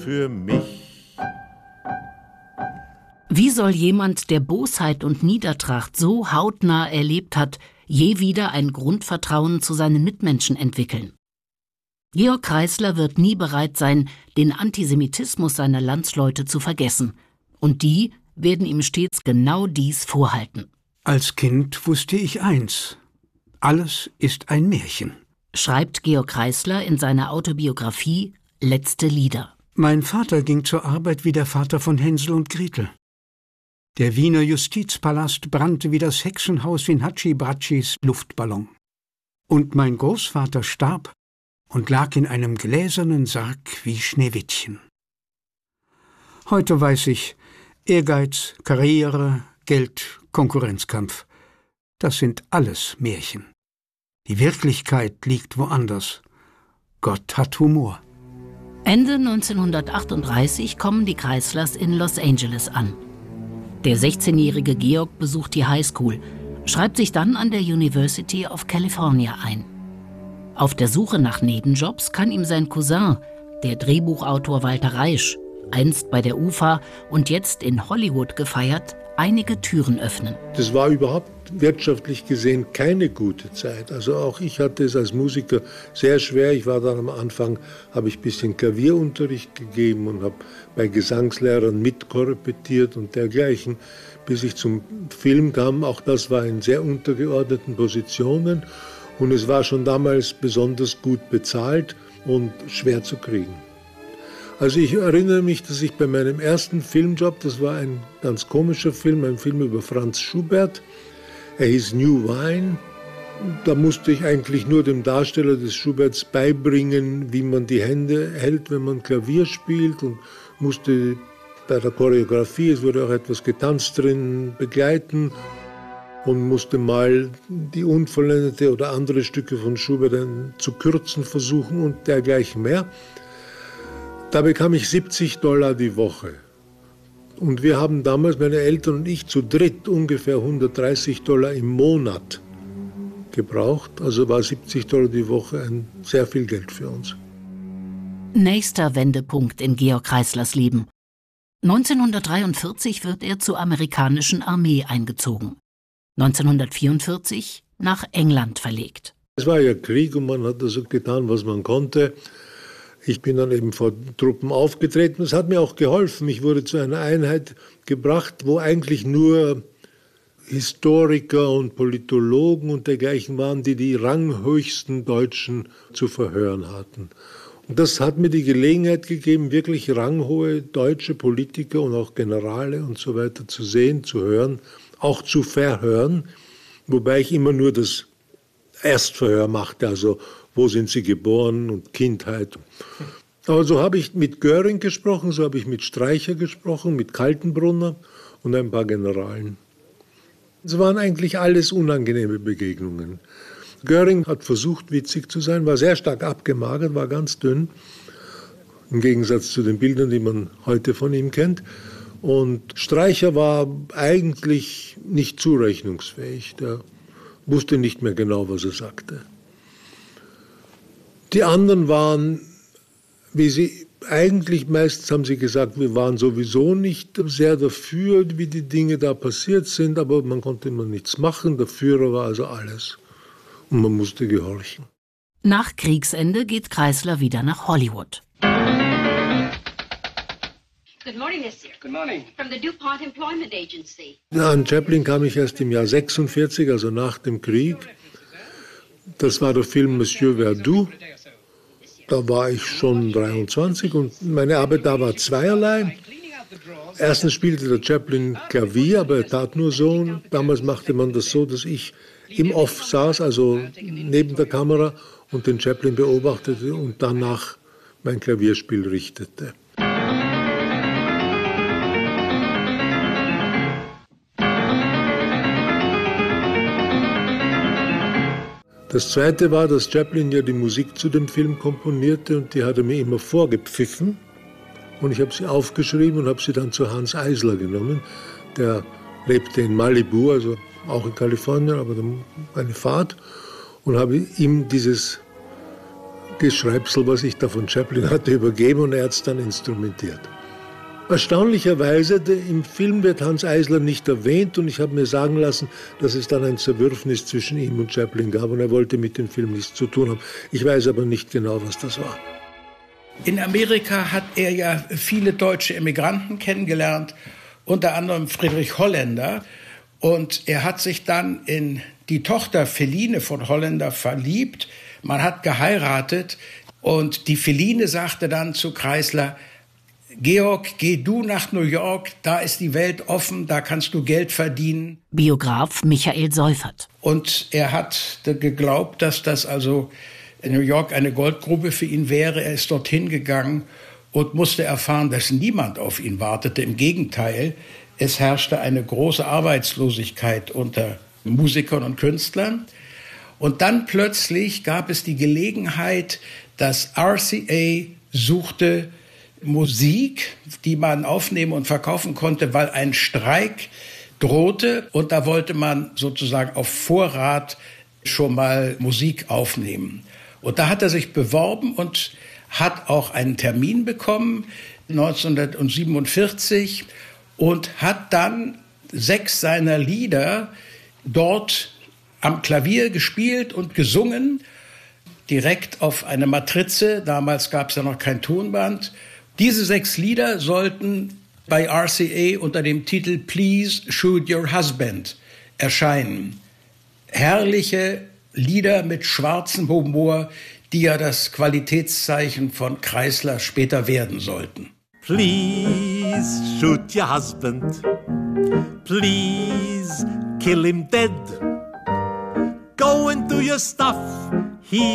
für mich. Wie soll jemand, der Bosheit und Niedertracht so hautnah erlebt hat, je wieder ein Grundvertrauen zu seinen Mitmenschen entwickeln? Georg Kreisler wird nie bereit sein, den Antisemitismus seiner Landsleute zu vergessen. Und die werden ihm stets genau dies vorhalten. Als Kind wusste ich eins: Alles ist ein Märchen, schreibt Georg Kreisler in seiner Autobiografie Letzte Lieder. Mein Vater ging zur Arbeit wie der Vater von Hänsel und Gretel. Der Wiener Justizpalast brannte wie das Hexenhaus in Hatschi-Bratschis Luftballon. Und mein Großvater starb und lag in einem gläsernen Sarg wie Schneewittchen. Heute weiß ich, Ehrgeiz, Karriere, Geld, Konkurrenzkampf, das sind alles Märchen. Die Wirklichkeit liegt woanders. Gott hat Humor. Ende 1938 kommen die Kreislers in Los Angeles an. Der 16-jährige Georg besucht die Highschool, schreibt sich dann an der University of California ein. Auf der Suche nach Nebenjobs kann ihm sein Cousin, der Drehbuchautor Walter Reisch, einst bei der UFA und jetzt in Hollywood gefeiert, einige Türen öffnen. Das war überhaupt wirtschaftlich gesehen keine gute Zeit. Also auch ich hatte es als Musiker sehr schwer. Ich war dann am Anfang, habe ich ein bisschen Klavierunterricht gegeben und habe bei Gesangslehrern mitkorrepetiert und dergleichen, bis ich zum Film kam. Auch das war in sehr untergeordneten Positionen und es war schon damals besonders gut bezahlt und schwer zu kriegen. Also ich erinnere mich, dass ich bei meinem ersten Filmjob, das war ein ganz komischer Film, ein Film über Franz Schubert, er hieß New Wine. Da musste ich eigentlich nur dem Darsteller des Schuberts beibringen, wie man die Hände hält, wenn man Klavier spielt, und musste bei der Choreografie, es wurde auch etwas getanzt drin, begleiten und musste mal die unvollendete oder andere Stücke von Schubert zu kürzen versuchen und dergleichen mehr. Da bekam ich $70 die Woche. Und wir haben damals, meine Eltern und ich, zu dritt ungefähr $130 im Monat gebraucht. Also war $70 die Woche sehr viel Geld für uns. Nächster Wendepunkt in Georg Kreislers Leben. 1943 wird er zur amerikanischen Armee eingezogen. 1944 nach England verlegt. Es war ja Krieg und man hat also getan, was man konnte. Ich bin dann eben vor Truppen aufgetreten. Das hat mir auch geholfen. Ich wurde zu einer Einheit gebracht, wo eigentlich nur Historiker und Politologen und dergleichen waren, die die ranghöchsten Deutschen zu verhören hatten. Und das hat mir die Gelegenheit gegeben, wirklich ranghohe deutsche Politiker und auch Generale und so weiter zu sehen, zu hören, auch zu verhören, wobei ich immer nur das Erstverhör machte, also wo sind sie geboren und Kindheit. Aber so habe ich mit Göring gesprochen, so habe ich mit Streicher gesprochen, mit Kaltenbrunner und ein paar Generalen. Es waren eigentlich alles unangenehme Begegnungen. Göring hat versucht, witzig zu sein, war sehr stark abgemagert, war ganz dünn, im Gegensatz zu den Bildern, die man heute von ihm kennt. Und Streicher war eigentlich nicht zurechnungsfähig, der wusste nicht mehr genau, was er sagte. Die anderen waren, wie sie eigentlich meistens haben sie gesagt, wir waren sowieso nicht sehr dafür, wie die Dinge da passiert sind, aber man konnte immer nichts machen. Der Führer war also alles und man musste gehorchen. Nach Kriegsende geht Kreisler wieder nach Hollywood. Good morning, mister. Good morning. From the DuPont Employment Agency. Ja, an Chaplin kam ich erst im Jahr 46, also nach dem Krieg. Das war der Film Monsieur Verdoux. Da war ich schon 23 und meine Arbeit da war zweierlei. Erstens spielte der Chaplin Klavier, aber er tat nur so. Damals machte man das so, dass ich im Off saß, also neben der Kamera, und den Chaplin beobachtete und danach mein Klavierspiel richtete. Das Zweite war, dass Chaplin ja die Musik zu dem Film komponierte und die hat er mir immer vorgepfiffen. Und ich habe sie aufgeschrieben und habe sie dann zu Hans Eisler genommen. Der lebte in Malibu, also auch in Kalifornien, aber dann eine Fahrt. Und habe ihm dieses Geschreibsel, was ich da von Chaplin hatte, übergeben und er hat es dann instrumentiert. Erstaunlicherweise, im Film wird Hanns Eisler nicht erwähnt und ich habe mir sagen lassen, dass es dann ein Zerwürfnis zwischen ihm und Chaplin gab und er wollte mit dem Film nichts zu tun haben. Ich weiß aber nicht genau, was das war. In Amerika hat er ja viele deutsche Emigranten kennengelernt, unter anderem Friedrich Holländer. Und er hat sich dann in die Tochter Feline von Holländer verliebt. Man hat geheiratet und die Feline sagte dann zu Kreisler: Georg, geh du nach New York, da ist die Welt offen, da kannst du Geld verdienen. Biograf Michael Seufert. Und er hat geglaubt, dass das also in New York eine Goldgrube für ihn wäre. Er ist dorthin gegangen und musste erfahren, dass niemand auf ihn wartete. Im Gegenteil, es herrschte eine große Arbeitslosigkeit unter Musikern und Künstlern. Und dann plötzlich gab es die Gelegenheit, dass RCA suchte Musik, die man aufnehmen und verkaufen konnte, weil ein Streik drohte. Und da wollte man sozusagen auf Vorrat schon mal Musik aufnehmen. Und da hat er sich beworben und hat auch einen Termin bekommen, 1947, und hat dann 6 seiner Lieder dort am Klavier gespielt und gesungen, direkt auf eine Matrize. Damals gab es ja noch kein Tonband. Diese 6 Lieder sollten bei RCA unter dem Titel Please Shoot Your Husband erscheinen. Herrliche Lieder mit schwarzem Humor, die ja das Qualitätszeichen von Kreisler später werden sollten. Please shoot your husband. Please kill him dead. Go and do your stuff